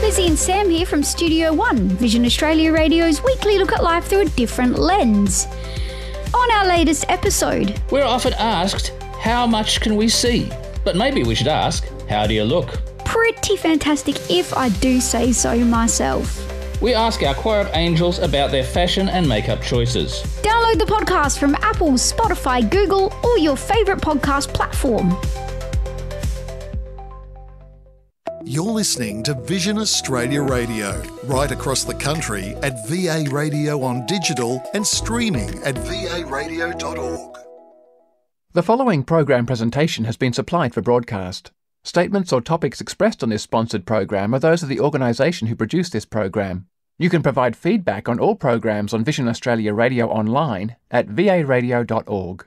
Lizzie and Sam here from Studio One, Vision Australia Radio's weekly look at life through a different lens. On our latest episode, we're often asked, how much can we see? But maybe we should ask, how do you look? Pretty fantastic if I do say so myself. We ask our choir of angels about their fashion and makeup choices. Download the podcast from Apple, Spotify, Google, or your favourite podcast platform. You're listening to Vision Australia Radio, right across the country at VA Radio on digital and streaming at varadio.org. The following program presentation has been supplied for broadcast. Statements or topics expressed on this sponsored program are those of the organisation who produced this program. You can provide feedback on all programs on Vision Australia Radio online at varadio.org.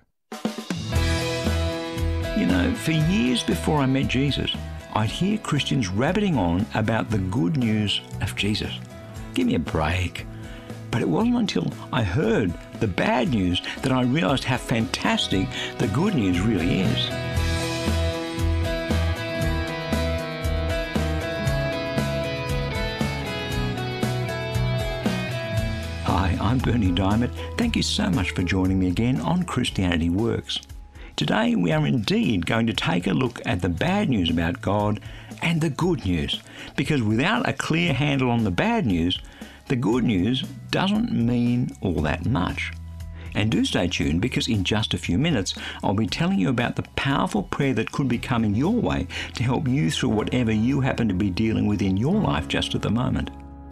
You know, for years before I met Jesus, I'd hear Christians rabbiting on about the good news of Jesus. Give me a break. But it wasn't until I heard the bad news that I realised how fantastic the good news really is. Hi, I'm Bernie Diamond. Thank you so much for joining me again on Christianity Works. Today we are indeed going to take a look at the bad news about God and the good news, because without a clear handle on the bad news, the good news doesn't mean all that much. And do stay tuned, because in just a few minutes I'll be telling you about the powerful prayer that could be coming your way to help you through whatever you happen to be dealing with in your life just at the moment.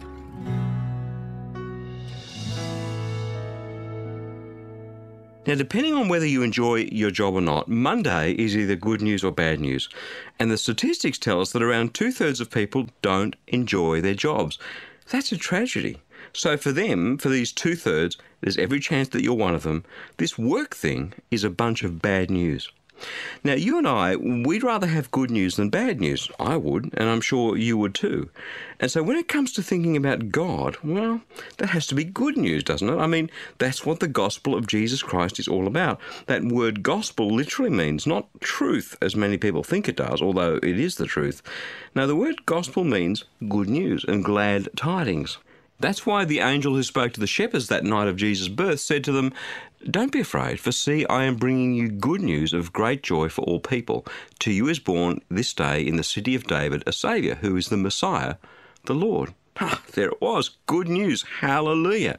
Now, depending on whether you enjoy your job or not, Monday is either good news or bad news. And the statistics tell us that around 2/3 of people don't enjoy their jobs. That's a tragedy. So for them, for these 2/3, there's every chance that you're one of them. This work thing is a bunch of bad news. Now, you and I, we'd rather have good news than bad news. I would, and I'm sure you would too. And so when it comes to thinking about God, well, that has to be good news, doesn't it? I mean, that's what the gospel of Jesus Christ is all about. That word gospel literally means not truth, as many people think it does, although it is the truth. Now, the word gospel means good news and glad tidings. That's why the angel who spoke to the shepherds that night of Jesus' birth said to them, "Don't be afraid, for see, I am bringing you good news of great joy for all people. To you is born this day in the city of David a Saviour, who is the Messiah, the Lord." There it was, good news, hallelujah.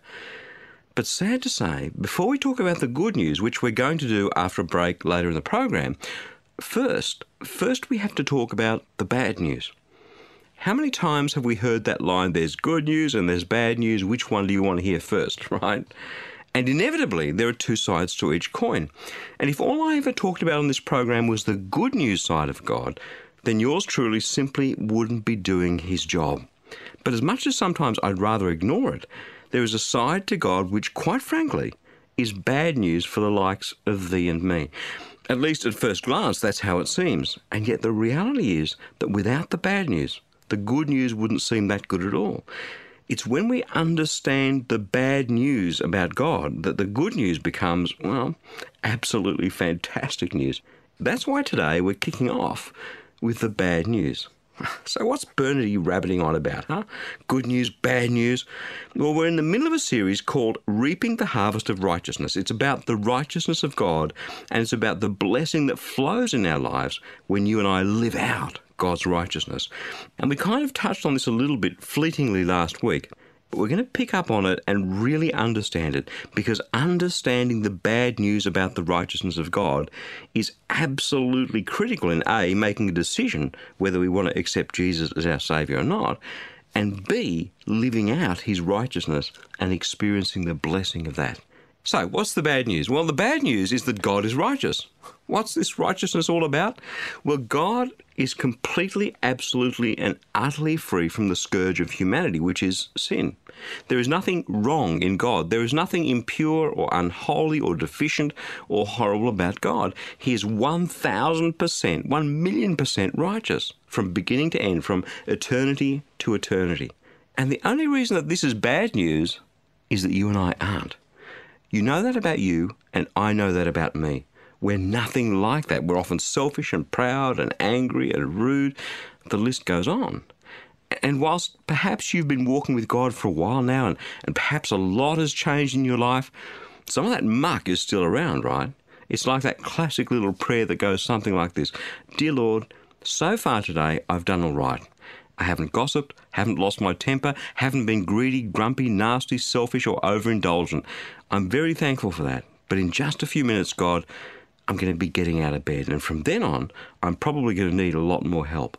But sad to say, before we talk about the good news, which we're going to do after a break later in the program, first we have to talk about the bad news. How many times have we heard that line, there's good news and there's bad news, which one do you want to hear first, right? And inevitably, there are two sides to each coin. And if all I ever talked about on this program was the good news side of God, then yours truly simply wouldn't be doing his job. But as much as sometimes I'd rather ignore it, there is a side to God which, quite frankly, is bad news for the likes of thee and me. At least at first glance, that's how it seems. And yet the reality is that without the bad news, the good news wouldn't seem that good at all. It's when we understand the bad news about God that the good news becomes, well, absolutely fantastic news. That's why today we're kicking off with the bad news. So what's Bernadette rabbiting on about, huh? Good news, bad news? Well, we're in the middle of a series called Reaping the Harvest of Righteousness. It's about the righteousness of God, and it's about the blessing that flows in our lives when you and I live out God's righteousness. And we kind of touched on this a little bit fleetingly last week, but we're going to pick up on it and really understand it, because understanding the bad news about the righteousness of God is absolutely critical in A, making a decision whether we want to accept Jesus as our Saviour or not, and B, living out his righteousness and experiencing the blessing of that. So, what's the bad news? Well, the bad news is that God is righteous. What's this righteousness all about? Well, God is completely, absolutely, and utterly free from the scourge of humanity, which is sin. There is nothing wrong in God. There is nothing impure or unholy or deficient or horrible about God. He is 1,000%, 1,000,000% righteous from beginning to end, from eternity to eternity. And the only reason that this is bad news is that you and I aren't. You know that about you, and I know that about me. We're nothing like that. We're often selfish and proud and angry and rude. The list goes on. And whilst perhaps you've been walking with God for a while now, and perhaps a lot has changed in your life, some of that muck is still around, right? It's like that classic little prayer that goes something like this. Dear Lord, so far today I've done all right. I haven't gossiped, haven't lost my temper, haven't been greedy, grumpy, nasty, selfish or overindulgent. I'm very thankful for that. But in just a few minutes, God, I'm going to be getting out of bed. And from then on, I'm probably going to need a lot more help.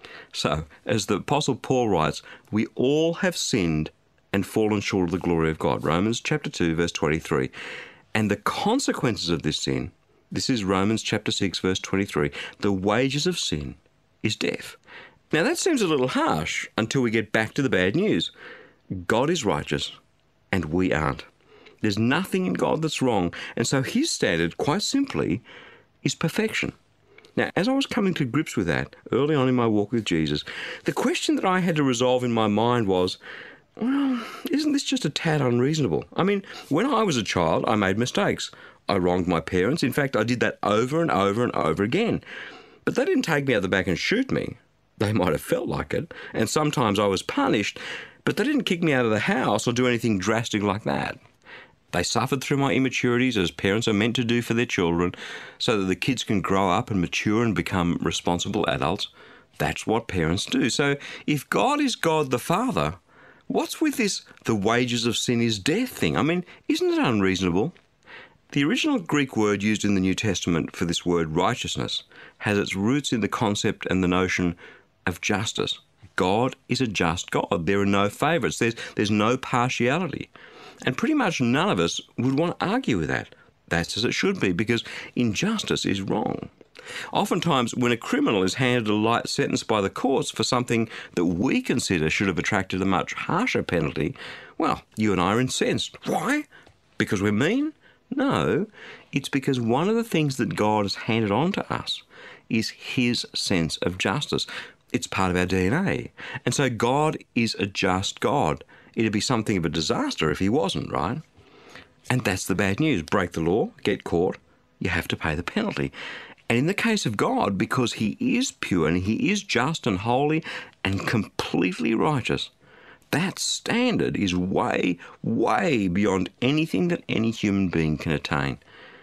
So, as the Apostle Paul writes, we all have sinned and fallen short of the glory of God. Romans chapter 2, verse 23. And the consequences of this sin, this is Romans chapter 6, verse 23, the wages of sin is death. Now that seems a little harsh until we get back to the bad news. God is righteous and we aren't. There's nothing in God that's wrong, and so his standard, quite simply, is perfection. Now, as I was coming to grips with that early on in my walk with Jesus, the question that I had to resolve in my mind was, well, isn't this just a tad unreasonable? I mean, when I was a child, I made mistakes. I wronged my parents. In fact, I did that over and over and over again. But they didn't take me out the back and shoot me. They might have felt like it, and sometimes I was punished, but they didn't kick me out of the house or do anything drastic like that. They suffered through my immaturities, as parents are meant to do for their children, so that the kids can grow up and mature and become responsible adults. That's what parents do. So if God is God the Father, what's with this the wages of sin is death thing? I mean, isn't it unreasonable? The original Greek word used in the New Testament for this word righteousness has its roots in the concept and the notion of justice. God is a just God. There are no favourites. There's no partiality. And pretty much none of us would want to argue with that. That's as it should be, because injustice is wrong. Oftentimes, when a criminal is handed a light sentence by the courts for something that we consider should have attracted a much harsher penalty, well, you and I are incensed. Why? Because we're mean? No, it's because one of the things that God has handed on to us is his sense of justice. It's part of our DNA. And so God is a just God. It'd be something of a disaster if he wasn't, right? And that's the bad news. Break the law, get caught, you have to pay the penalty. And in the case of God, because he is pure and he is just and holy and completely righteous, that standard is way, way beyond anything that any human being can attain.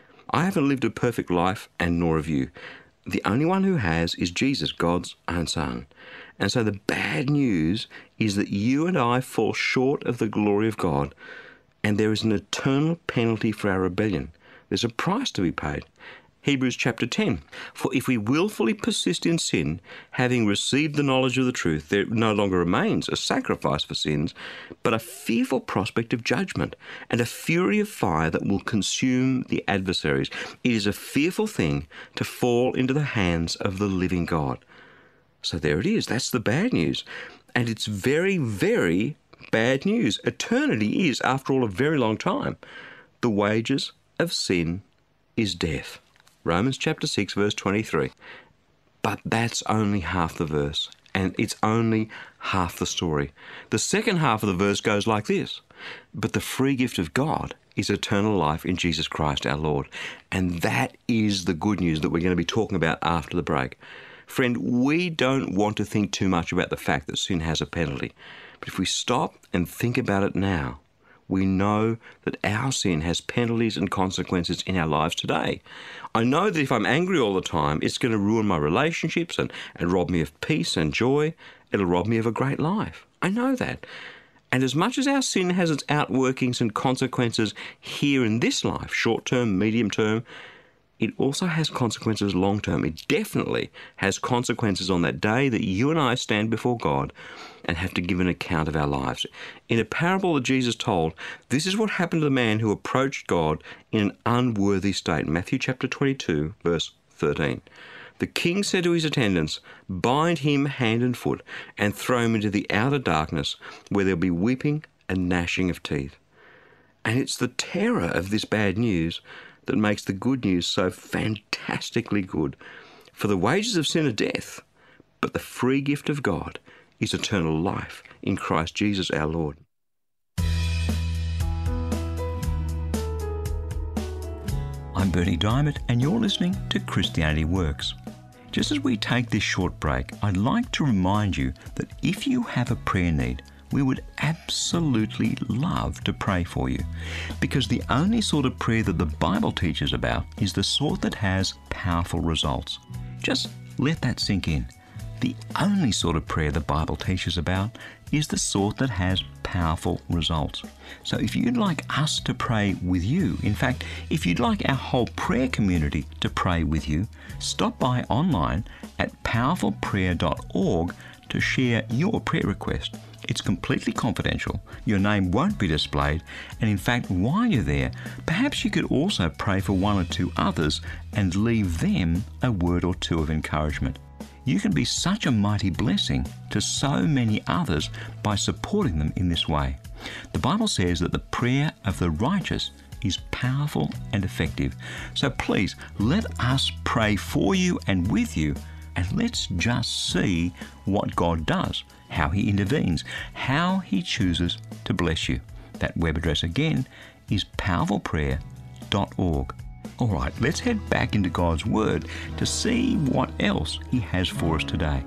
I haven't lived a perfect life, and nor have you. The only one who has is Jesus, God's own Son. And so the bad news is that you and I fall short of the glory of God, and there is an eternal penalty for our rebellion. There's a price to be paid. Hebrews chapter 10. For if we willfully persist in sin, having received the knowledge of the truth, there no longer remains a sacrifice for sins, but a fearful prospect of judgment and a fury of fire that will consume the adversaries. It is a fearful thing to fall into the hands of the living God. So there it is. That's the bad news. And it's very, very bad news. Eternity is, after all, a very long time. The wages of sin is death. Romans chapter 6, verse 23. But that's only half the verse, and it's only half the story. The second half of the verse goes like this. But the free gift of God is eternal life in Jesus Christ our Lord. And that is the good news that we're going to be talking about after the break. Friend, we don't want to think too much about the fact that sin has a penalty. But if we stop and think about it now, we know that our sin has penalties and consequences in our lives today. I know that if I'm angry all the time, it's going to ruin my relationships and rob me of peace and joy. It'll rob me of a great life. I know that. And as much as our sin has its outworkings and consequences here in this life, short-term, medium-term, it also has consequences long-term. It definitely has consequences on that day that you and I stand before God and have to give an account of our lives. In a parable that Jesus told, this is what happened to the man who approached God in an unworthy state. Matthew chapter 22, verse 13. The king said to his attendants, bind him hand and foot and throw him into the outer darkness where there'll be weeping and gnashing of teeth. And it's the terror of this bad news that makes the good news so fantastically good. For the wages of sin are death, but the free gift of God is eternal life in Christ Jesus our Lord. I'm Bernie Diamond, and you're listening to Christianity Works. Just as we take this short break, I'd like to remind you that if you have a prayer need, we would absolutely love to pray for you, because the only sort of prayer that the Bible teaches about is the sort that has powerful results. Just let that sink in. The only sort of prayer the Bible teaches about is the sort that has powerful results. So if you'd like us to pray with you, in fact, if you'd like our whole prayer community to pray with you, stop by online at powerfulprayer.org to share your prayer request. It's completely confidential. Your name won't be displayed. And in fact, while you're there, perhaps you could also pray for one or two others and leave them a word or two of encouragement. You can be such a mighty blessing to so many others by supporting them in this way. The Bible says that the prayer of the righteous is powerful and effective. So please, let us pray for you and with you, and let's just see what God does, how He intervenes, how He chooses to bless you. That web address again is powerfulprayer.org. All right, let's head back into God's Word to see what else He has for us today.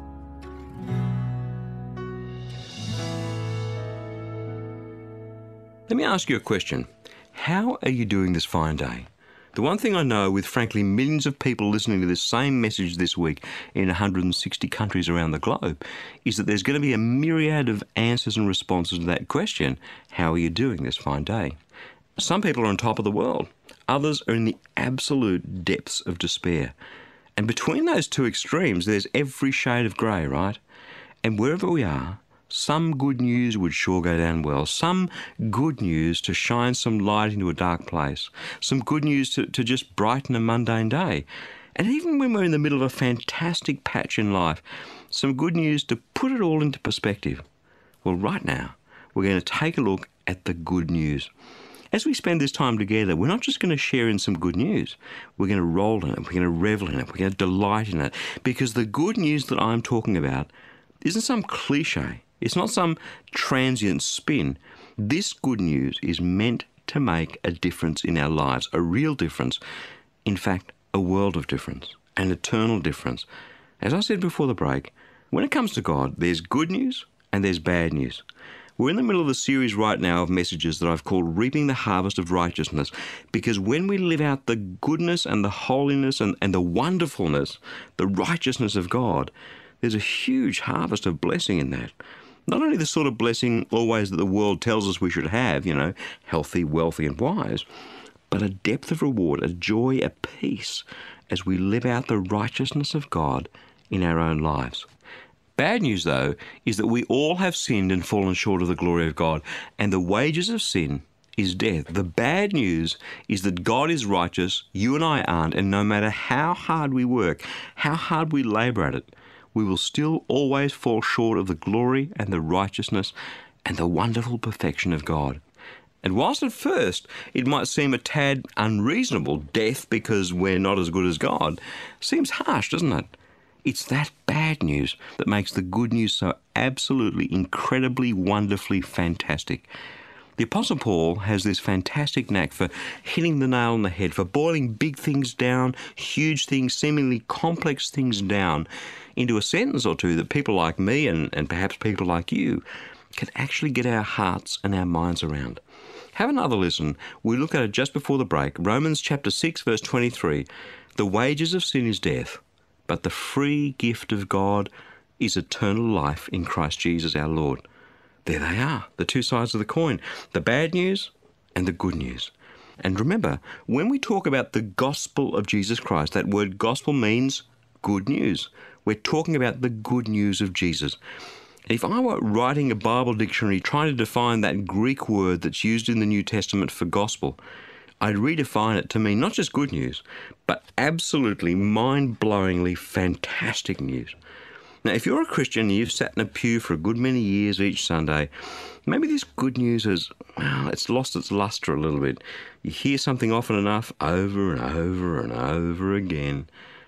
Let me ask you a question. How are you doing this fine day? The one thing I know, with frankly millions of people listening to this same message this week in 160 countries around the globe, is that there's going to be a myriad of answers and responses to that question. How are you doing this fine day? Some people are on top of the world. Others are in the absolute depths of despair. And between those two extremes, there's every shade of grey, right? And wherever we are, some good news would sure go down well. Some good news to shine some light into a dark place. Some good news to just brighten a mundane day. And even when we're in the middle of a fantastic patch in life, some good news to put it all into perspective. Well, right now, we're going to take a look at the good news. As we spend this time together, we're not just going to share in some good news. We're going to roll in it. We're going to revel in it. We're going to delight in it. Because the good news that I'm talking about isn't some cliche. It's not some transient spin. This good news is meant to make a difference in our lives, a real difference. In fact, a world of difference, an eternal difference. As I said before the break, when it comes to God, there's good news and there's bad news. We're in the middle of the series right now of messages that I've called Reaping the Harvest of Righteousness, because when we live out the goodness and the holiness and the wonderfulness, the righteousness of God, there's a huge harvest of blessing in that. Not only the sort of blessing always that the world tells us we should have, healthy, wealthy and wise, but a depth of reward, a joy, a peace as we live out the righteousness of God in our own lives. Bad news, though, is that we all have sinned and fallen short of the glory of God, and the wages of sin is death. The bad news is that God is righteous, you and I aren't, and no matter how hard we work, how hard we labour at it, we will still always fall short of the glory and the righteousness and the wonderful perfection of God. And whilst at first it might seem a tad unreasonable, death because we're not as good as God, seems harsh, doesn't it? It's that bad news that makes the good news so absolutely, incredibly, wonderfully fantastic. The Apostle Paul has this fantastic knack for hitting the nail on the head, for boiling big things down, huge things, seemingly complex things down into a sentence or two that people like me and perhaps people like you can actually get our hearts and our minds around. Have another listen. We look at it just before the break. Romans chapter 6, verse 23. The wages of sin is death, but the free gift of God is eternal life in Christ Jesus our Lord. There they are, the two sides of the coin, the bad news and the good news. And remember, when we talk about the gospel of Jesus Christ, that word gospel means good news. We're talking about the good news of Jesus. If I were writing a Bible dictionary trying to define that Greek word that's used in the New Testament for gospel, I'd redefine it to mean not just good news, but absolutely mind-blowingly fantastic news. Now, if you're a Christian and you've sat in a pew for a good many years each Sunday, maybe this good news it's lost its lustre a little bit. You hear something often enough, over and over and over again,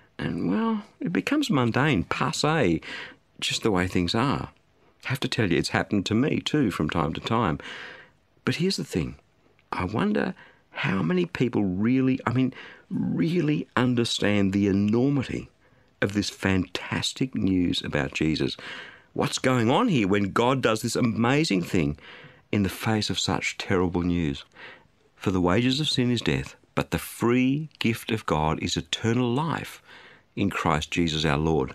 and, it becomes mundane, passé, just the way things are. I have to tell you, it's happened to me too from time to time. But here's the thing. I wonder how many people really understand the enormity of this fantastic news about Jesus. What's going on here when God does this amazing thing in the face of such terrible news? For the wages of sin is death, but the free gift of God is eternal life in Christ Jesus our Lord.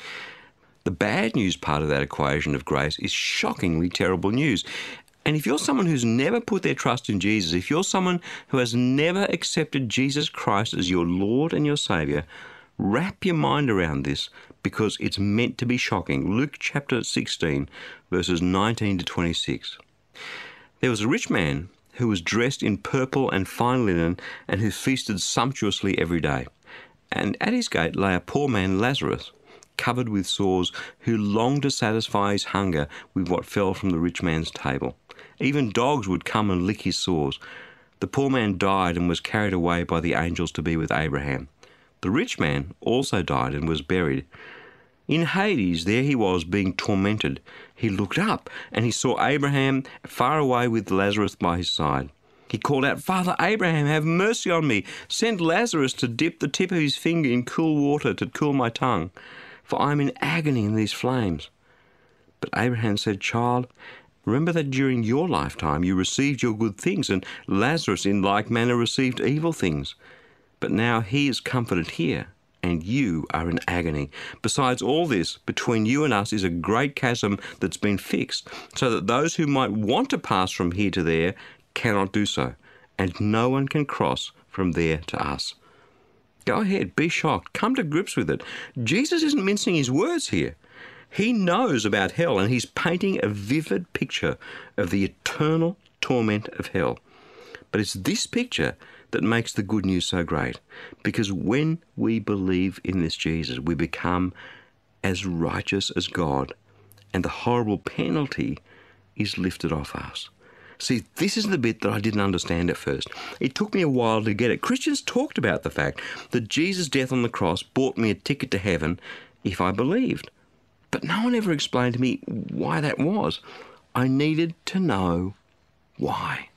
The bad news part of that equation of grace is shockingly terrible news. And if you're someone who's never put their trust in Jesus, if you're someone who has never accepted Jesus Christ as your Lord and your Saviour, wrap your mind around this, because it's meant to be shocking. Luke chapter 16, verses 19 to 26. There was a rich man who was dressed in purple and fine linen, and who feasted sumptuously every day. And at his gate lay a poor man, Lazarus, covered with sores, who longed to satisfy his hunger with what fell from the rich man's table. Even dogs would come and lick his sores. The poor man died and was carried away by the angels to be with Abraham. The rich man also died and was buried. In Hades, there he was being tormented. He looked up and he saw Abraham far away with Lazarus by his side. He called out, "Father Abraham, have mercy on me. Send Lazarus to dip the tip of his finger in cool water to cool my tongue, for I am in agony in these flames." But Abraham said, "Child, remember that during your lifetime you received your good things, and Lazarus in like manner received evil things. But now he is comforted here, and you are in agony. Besides all this, between you and us is a great chasm that's been fixed, so that those who might want to pass from here to there cannot do so, and no one can cross from there to us." Go ahead, be shocked, come to grips with it. Jesus isn't mincing his words here. He knows about hell, and he's painting a vivid picture of the eternal torment of hell. But it's this picture that makes the good news so great, because when we believe in this Jesus, we become as righteous as God, and the horrible penalty is lifted off us. See, this is the bit that I didn't understand at first. It took me a while to get it. Christians talked about the fact that Jesus' death on the cross bought me a ticket to heaven if I believed. But no one ever explained to me why that was. I needed to know why.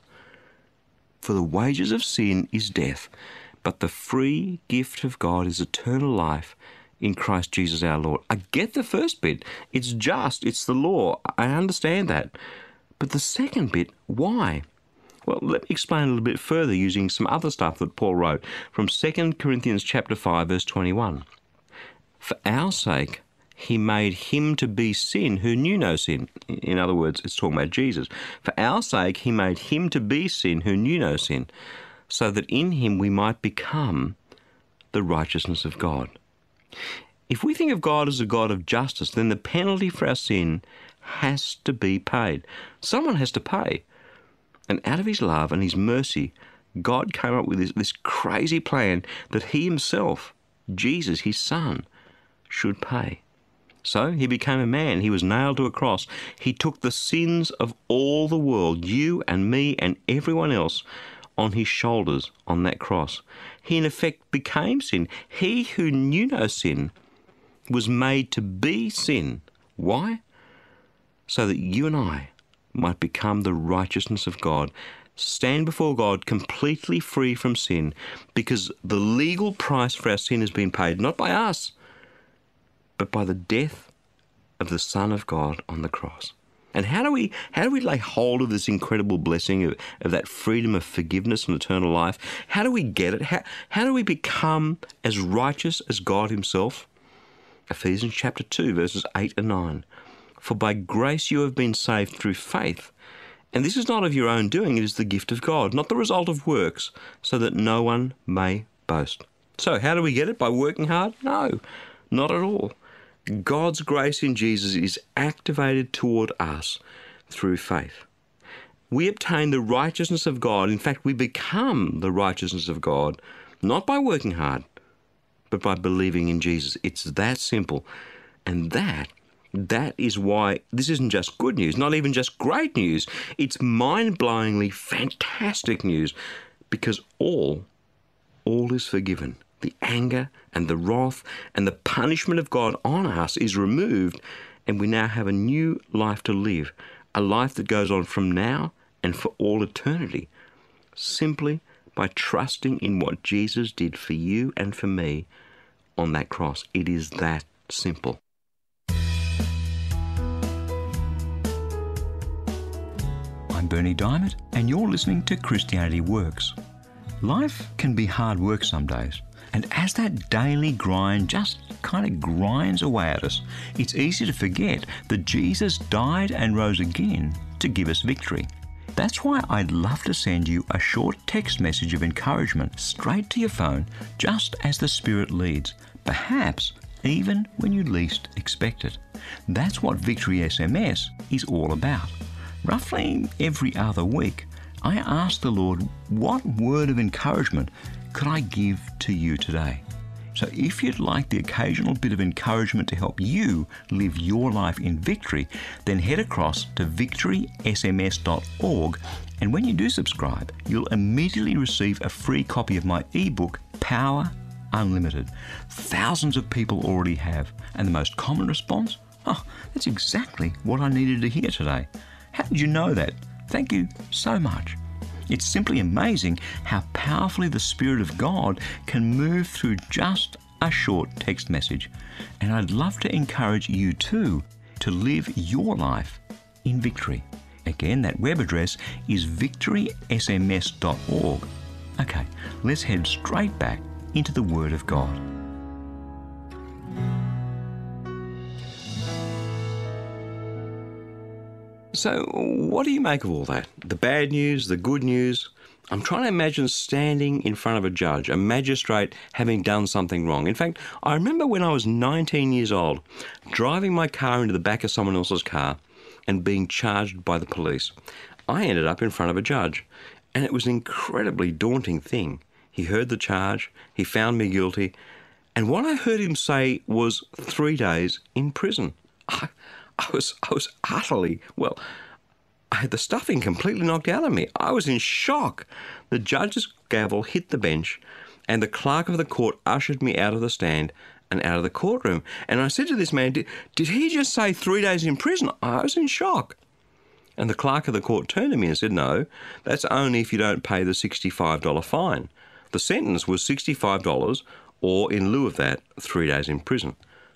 For the wages of sin is death, but the free gift of God is eternal life in Christ Jesus our Lord. I get the first bit. It's just, it's the law. I understand that. But the second bit, why? Well, let me explain a little bit further using some other stuff that Paul wrote from 2 Corinthians chapter 5, verse 21. For our sake, he made him to be sin who knew no sin. In other words, it's talking about Jesus. For our sake, he made him to be sin who knew no sin, so that in him we might become the righteousness of God. If we think of God as a God of justice, then the penalty for our sin has to be paid. Someone has to pay. And out of his love and his mercy, God came up with this crazy plan that he himself, Jesus, his son, should pay. So he became a man. He was nailed to a cross. He took the sins of all the world, you and me and everyone else, on his shoulders on that cross. He in effect became sin. He who knew no sin was made to be sin. Why? So that you and I might become the righteousness of God, stand before God completely free from sin, because the legal price for our sin has been paid, not by us, but by the death of the Son of God on the cross. And how do we lay hold of this incredible blessing of that freedom of forgiveness and eternal life? How do we get it? How do we become as righteous as God himself? Ephesians chapter 2, verses 8 and 9. For by grace you have been saved through faith. And this is not of your own doing, it is the gift of God, not the result of works, so that no one may boast. So how do we get it? By working hard? No, not at all. God's grace in Jesus is activated toward us through faith. We obtain the righteousness of God. In fact, we become the righteousness of God, not by working hard, but by believing in Jesus. It's that simple. And that is why this isn't just good news, not even just great news. It's mind-blowingly fantastic news, because all is forgiven. The anger and the wrath and the punishment of God on us is removed, and we now have a new life to live, a life that goes on from now and for all eternity, simply by trusting in what Jesus did for you and for me on that cross. It is that simple. I'm Bernie Diamond, and you're listening to Christianity Works. Life can be hard work some days, and as that daily grind just kind of grinds away at us, it's easy to forget that Jesus died and rose again to give us victory. That's why I'd love to send you a short text message of encouragement straight to your phone, just as the Spirit leads, perhaps even when you least expect it. That's what Victory SMS is all about. Roughly every other week, I ask the Lord, what word of encouragement could I give to you today? So if you'd like the occasional bit of encouragement to help you live your life in victory, then head across to victorysms.org, and when you do subscribe, you'll immediately receive a free copy of my ebook, Power Unlimited. Thousands of people already have, and the most common response? Oh, that's exactly what I needed to hear today. How did you know that? Thank you so much. It's simply amazing how powerfully the Spirit of God can move through just a short text message. And I'd love to encourage you too to live your life in victory. Again, that web address is victorysms.org. Okay, let's head straight back into the Word of God. So, what do you make of all that? The bad news, the good news? I'm trying to imagine standing in front of a judge, a magistrate, having done something wrong. In fact, I remember when I was 19 years old, driving my car into the back of someone else's car and being charged by the police. I ended up in front of a judge, and it was an incredibly daunting thing. He heard the charge, he found me guilty, and what I heard him say was 3 days in prison. I was utterly, I had the stuffing completely knocked out of me. I was in shock. The judge's gavel hit the bench, and the clerk of the court ushered me out of the stand and out of the courtroom. And I said to this man, did he just say 3 days in prison? I was in shock. And the clerk of the court turned to me and said, no, that's only if you don't pay the $65 fine. The sentence was $65, or in lieu of that, 3 days in prison.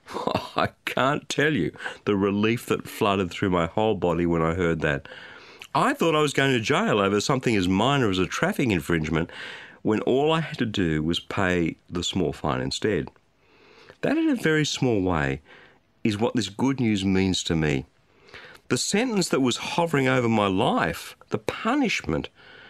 I can't tell you the relief that flooded through my whole body when I heard that. I thought I was going to jail over something as minor as a traffic infringement, when all I had to do was pay the small fine instead. That, in a very small way, is what this good news means to me. The sentence that was hovering over my life, the punishment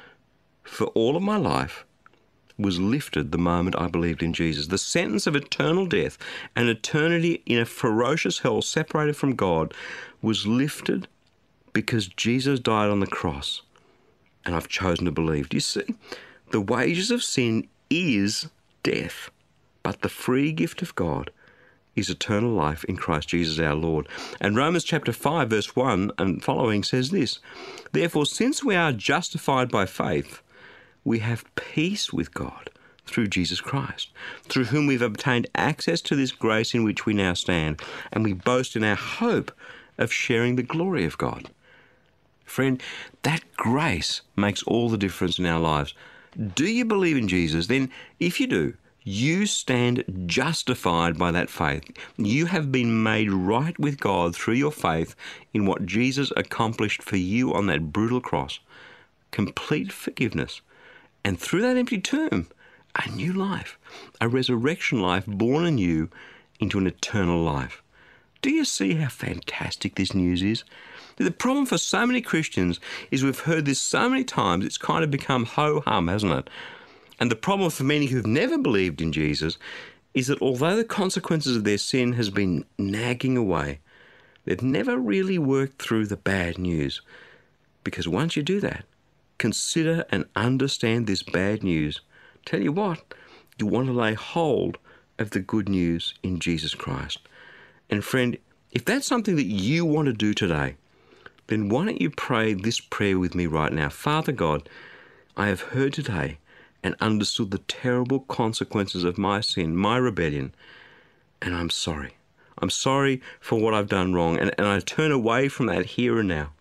for all of my life, was lifted the moment I believed in Jesus. The sentence of eternal death and eternity in a ferocious hell separated from God was lifted because Jesus died on the cross, and I've chosen to believe. Do you see? The wages of sin is death, but the free gift of God is eternal life in Christ Jesus our Lord. And Romans chapter 5 verse 1 and following says this, therefore, since we are justified by faith, we have peace with God through Jesus Christ, through whom we've obtained access to this grace in which we now stand, and we boast in our hope of sharing the glory of God. Friend, that grace makes all the difference in our lives. Do you believe in Jesus? Then, if you do, you stand justified by that faith. You have been made right with God through your faith in what Jesus accomplished for you on that brutal cross. Complete forgiveness. And through that empty tomb, a new life, a resurrection life born anew into an eternal life. Do you see how fantastic this news is? The problem for so many Christians is we've heard this so many times, it's kind of become ho-hum, hasn't it? And the problem for many who've never believed in Jesus is that although the consequences of their sin has been nagging away, they've never really worked through the bad news. Because once you do that, consider and understand this bad news. Tell you what, you want to lay hold of the good news in Jesus Christ. And friend, if that's something that you want to do today, then why don't you pray this prayer with me right now? Father God, I have heard today and understood the terrible consequences of my sin, my rebellion, and I'm sorry. I'm sorry for what I've done wrong, and I turn away from that here and now.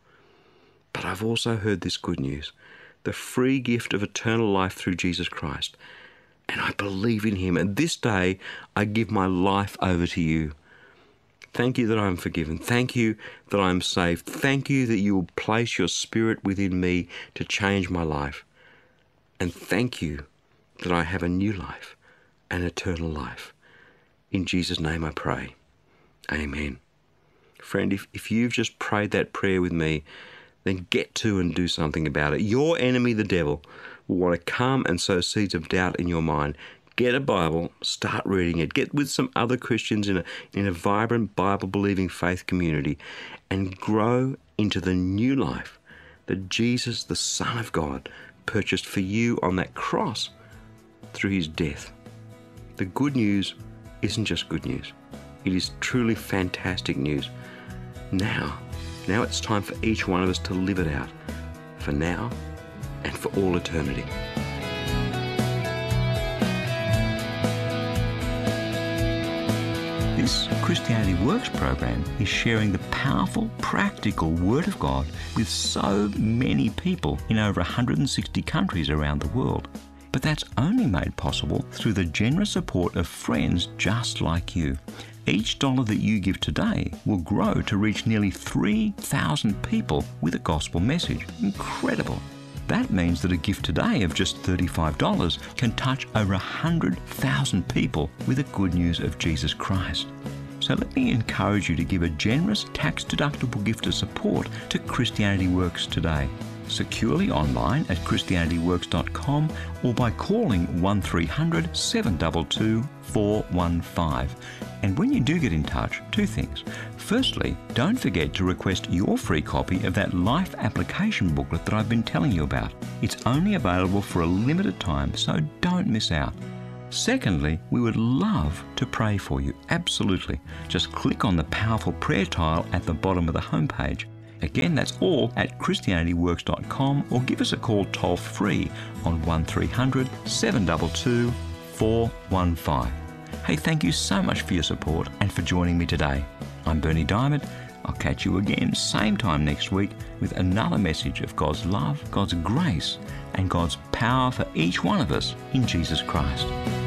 But I've also heard this good news, the free gift of eternal life through Jesus Christ. and I believe in him. And this day, I give my life over to you. Thank you that I'm forgiven. Thank you that I'm saved. Thank you that you will place your Spirit within me to change my life. And thank you that I have a new life, an eternal life. In Jesus' name I pray. Amen. Friend, if you've just prayed that prayer with me, then get to and do something about it. Your enemy, the devil, will want to come and sow seeds of doubt in your mind. Get a Bible, start reading it. Get with some other Christians in a vibrant Bible-believing faith community and grow into the new life that Jesus, the Son of God, purchased for you on that cross through his death. The good news isn't just good news. It is truly fantastic news. Now it's time for each one of us to live it out, for now and for all eternity. This Christianity Works program is sharing the powerful, practical Word of God with so many people in over 160 countries around the world. But that's only made possible through the generous support of friends just like you. Each dollar that you give today will grow to reach nearly 3,000 people with a gospel message. Incredible. That means that a gift today of just $35 can touch over 100,000 people with the good news of Jesus Christ. So let me encourage you to give a generous tax-deductible gift of support to Christianity Works today. Securely online at christianityworks.com or by calling 1300 722 415. And when you do get in touch, two things. Firstly, don't forget to request your free copy of that life application booklet that I've been telling you about. It's only available for a limited time, so don't miss out. Secondly, we would love to pray for you. Absolutely. Just click on the powerful prayer tile at the bottom of the homepage. Again, that's all at christianityworks.com or give us a call toll-free on 1300 722 415. Hey, thank you so much for your support and for joining me today. I'm Bernie Diamond. I'll catch you again same time next week with another message of God's love, God's grace, and God's power for each one of us in Jesus Christ.